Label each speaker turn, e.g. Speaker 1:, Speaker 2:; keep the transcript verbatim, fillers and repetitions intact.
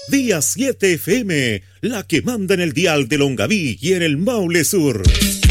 Speaker 1: Día siete F M, la que manda en el dial de Longaví y en el Maule Sur.